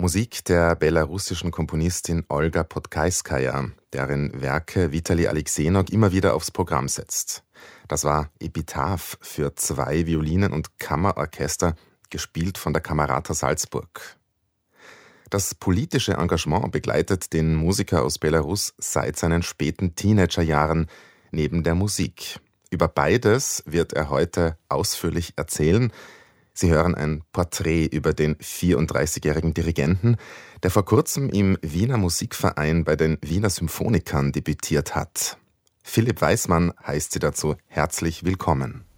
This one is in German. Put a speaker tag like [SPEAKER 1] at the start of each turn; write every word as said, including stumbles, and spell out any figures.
[SPEAKER 1] Musik der belarussischen Komponistin Olga Podkayskaja, deren Werke Witali Alexenok immer wieder aufs Programm setzt. Das war Epitaph für zwei Violinen und Kammerorchester, gespielt von der Kamerata Salzburg. Das politische Engagement begleitet den Musiker aus Belarus seit seinen späten Teenagerjahren neben der Musik. Über beides wird er heute ausführlich erzählen. Sie hören ein Porträt über den vierunddreißigjährigen Dirigenten, der vor kurzem im Wiener Musikverein bei den Wiener Symphonikern debütiert hat. Philipp Weismann heißt Sie dazu herzlich willkommen.